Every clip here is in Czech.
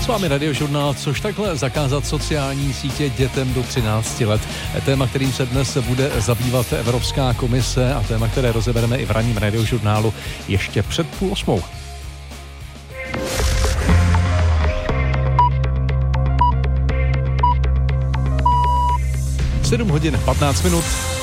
S vámi Radiožurnál, což takhle zakázat sociální sítě dětem do 13 let. Téma, kterým se dnes bude zabývat Evropská komise a téma, které rozebereme i v ranním Radiožurnálu ještě před 7:30. 7:15.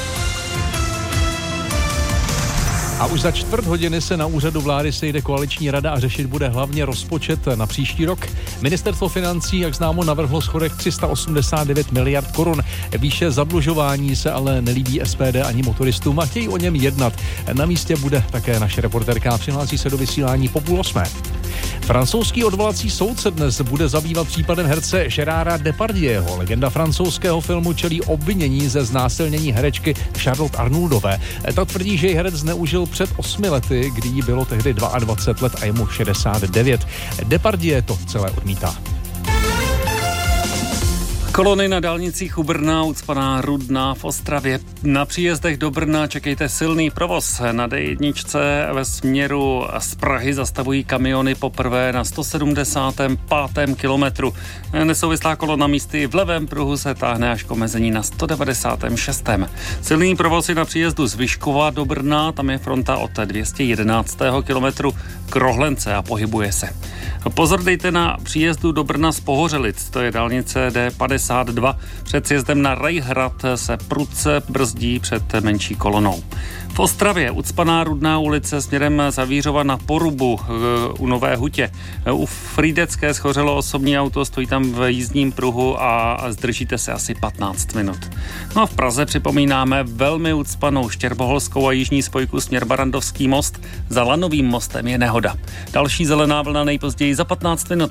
A už za 1/4 se na úřadu vlády sejde koaliční rada a řešit bude hlavně rozpočet na příští rok. Ministerstvo financí, jak známo, navrhlo schodek 389 miliard korun. Výše zadlužování se ale nelíbí SPD ani motoristům a chtějí o něm jednat. Na místě bude také naše reportérka, přihlásí se do vysílání po 7:30. Francouzský odvolací soud se dnes bude zabývat případem herce Gérarda Depardieuho. Legenda francouzského filmu čelí obvinění ze znásilnění herečky Charlotte Arnoldové. Ta tvrdí, že ji herec zneužil před 8 lety, kdy jí bylo tehdy 22 let a jemu 69. Depardieu to celé odmítá. Kolony na dálnicích u Brna, ucpaná Rudná v Ostravě. Na příjezdech do Brna čekejte silný provoz. Na D1 ve směru z Prahy zastavují kamiony poprvé na 175. kilometru. Nesouvislá kolona místy v levém pruhu se táhne až k omezení na 196. Silný provoz je na příjezdu z Vyškova do Brna, tam je fronta od 211. kilometru k Rohlence a pohybuje se. Pozor dejte na příjezdu do Brna z Pohořelic, to je dálnice D52. Před sjezdem na Rejhrad se prudce brzdí před menší kolonou. V Ostravě ucpaná Rudná ulice směrem z Havířova na Porubu u Nové Hutě. U Frýdecké schořelo osobní auto, stojí tam v jízdním pruhu a zdržíte se asi 15 minut. No a v Praze připomínáme velmi ucpanou Štěrboholskou a jižní spojku směr Barandovský most. Za Lanovým mostem je nehoda. Další zelená vlna nejpozději za 15 minut.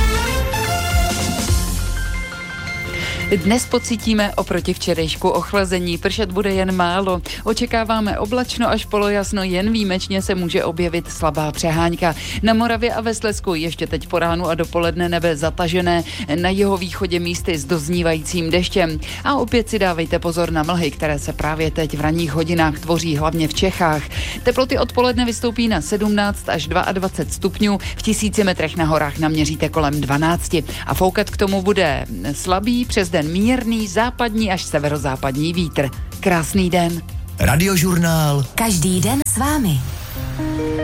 Dnes pocítíme oproti včerejšku ochlazení, pršet bude jen málo. Očekáváme oblačno až polojasno, jen výjimečně se může objevit slabá přeháňka. Na Moravě a ve Slezsku ještě teď po ránu a dopoledne nebe zatažené, na jihovýchodě místy s doznívajícím deštěm. A opět si dávejte pozor na mlhy, které se právě teď v ranních hodinách tvoří hlavně v Čechách. Teploty odpoledne vystoupí na 17 až 22 stupňů, v 1000 metrech na horách naměříte kolem 12 a foukat k tomu bude slabý, přes den mírný západní až severozápadní vítr. Krásný den. Radiožurnál. Každý den s vámi.